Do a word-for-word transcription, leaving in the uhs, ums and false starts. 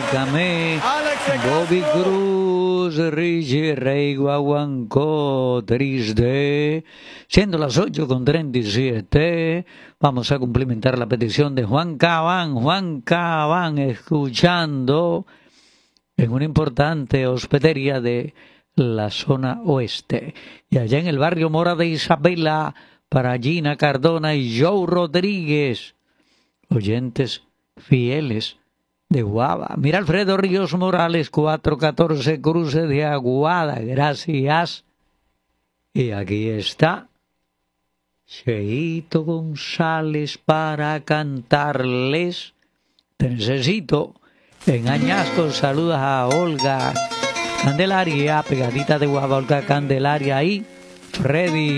Camé, Bobby Cruz, Richie Rey, Guaguancó, triste. Siendo las ocho con treinta y siete, vamos a cumplimentar la petición de Juan Cabán. Juan Cabán, escuchando en una importante hospedería de la zona oeste. Y allá en el barrio Mora de Isabela, para Gina Cardona y Joe Rodríguez, oyentes fieles de Guava. Mira, Alfredo Ríos Morales, cuatro catorce, cruce de Aguada, gracias. Y aquí está Cheito González para cantarles Te Necesito. En Añasco saludas a Olga Candelaria, pegadita de Guava, Olga Candelaria y Freddy